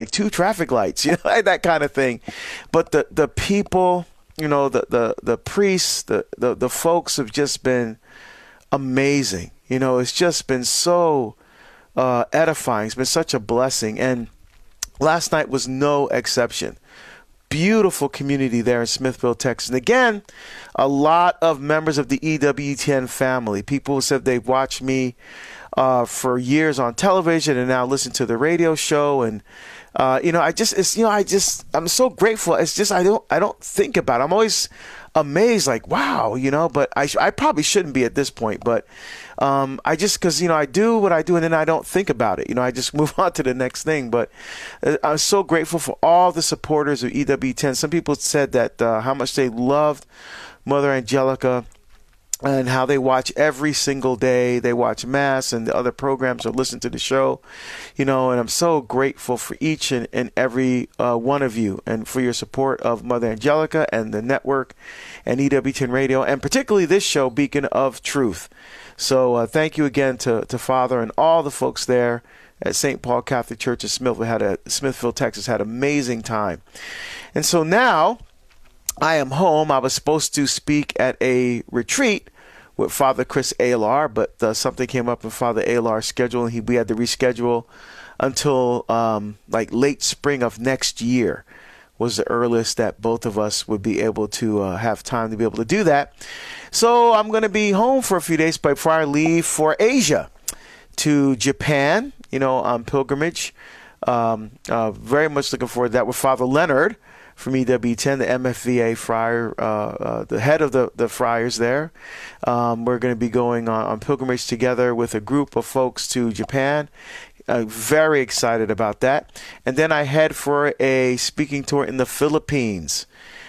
like 2 traffic lights, like that kind of thing. But the people, the priests, the folks have just been amazing. It's just been so edifying. It's been such a blessing. And last night was no exception. Beautiful community there in Smithville, Texas. And again, a lot of members of the EWTN family. People said they've watched me for years on television and now listen to the radio show. And I'm so grateful. It's just I don't think about it. I'm always amazed, like, wow, but I probably shouldn't be at this point. But because I do what I do and then I don't think about it. I just move on to the next thing. But I'm so grateful for all the supporters of EWTN. Some people said that how much they loved Mother Angelica and how they watch every single day. They watch Mass and the other programs or listen to the show, and I'm so grateful for each and every one of you and for your support of Mother Angelica and the network and EWTN Radio, and particularly this show, Beacon of Truth. So thank you again to Father and all the folks there at St. Paul Catholic Church in Smithville, Texas. Had an amazing time. And so now I am home. I was supposed to speak at a retreat with Father Chris Alar, but something came up in Father Alar's schedule, and we had to reschedule until late spring of next year was the earliest that both of us would be able to have time to be able to do that. So I'm going to be home for a few days before I leave for Asia to Japan, on pilgrimage. Very much looking forward to that with Father Leonard from EWTN, the MFVA friar, the head of the friars there. We're going to be going on pilgrimage together with a group of folks to Japan. Very excited about that. And then I head for a speaking tour in the Philippines.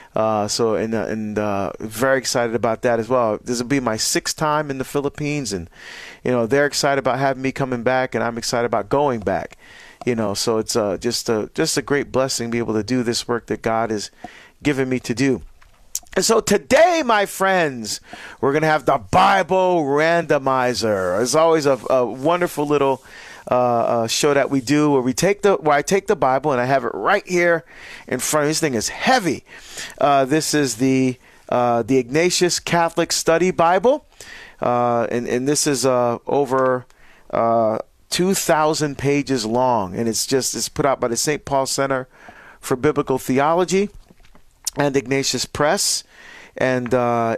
Very excited about that as well. This will be my 6th time in the Philippines, and they're excited about having me coming back, and I'm excited about going back. So it's just a great blessing to be able to do this work that God has given me to do. And so today, my friends, we're going to have the Bible Randomizer. It's always a wonderful little show that we do where I take the Bible and I have it right here in front of me. This thing is heavy. This is the Ignatius Catholic Study Bible, and this is over 2,000 pages long, and it's put out by the St. Paul Center for Biblical Theology and Ignatius Press. And I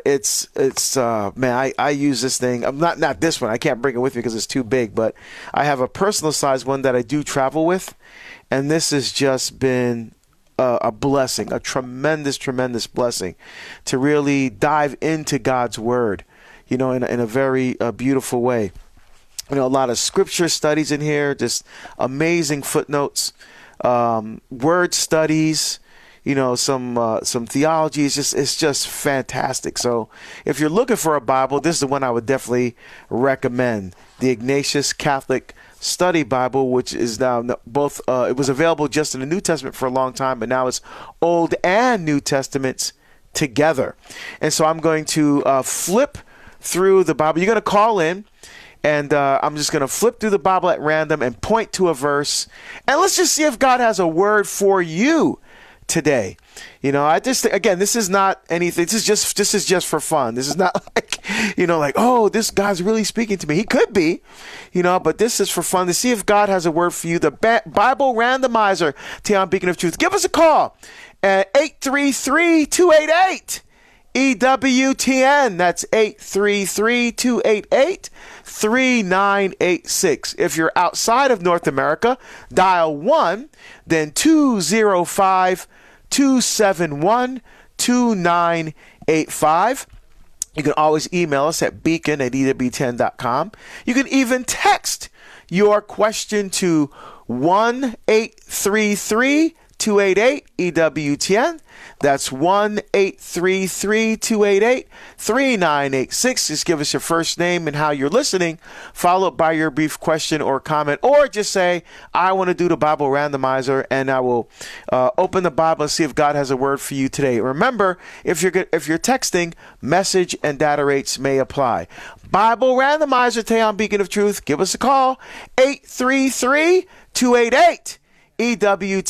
use this thing. I'm not this one. I can't bring it with me because it's too big, but I have a personal size one that I do travel with. And this has just been a blessing, a tremendous, tremendous blessing to really dive into God's word, in a very beautiful way. A lot of scripture studies in here, just amazing footnotes, word studies, some theology. It's just fantastic. So if you're looking for a Bible, this is the one I would definitely recommend. The Ignatius Catholic Study Bible, which is now both, it was available just in the New Testament for a long time, but now it's Old and New Testaments together. And so I'm going to flip through the Bible. You're going to call in, and I'm just going to flip through the Bible at random and point to a verse. And let's just see if God has a word for you today. I just again, this is not anything. This is just for fun. This is not like oh, this God's really speaking to me. He could be, but this is for fun to see if God has a word for you. The Bible Randomizer, Teon Beacon of Truth. Give us a call at 833-288 EWTN. That's 833-288-3986. If you're outside of North America, dial 1, then 205-271-2985. You can always email us at beacon@ewtn.com. You can even text your question to 1-833-288-EWTN. That's 1-833-288-3986. Just give us your first name and how you're listening, followed by your brief question or comment, or just say, I want to do the Bible Randomizer, and I will open the Bible and see if God has a word for you today. Remember, if you're texting, message and data rates may apply. Bible Randomizer, Teon Beacon of Truth. Give us a call, 833-288-EWTN.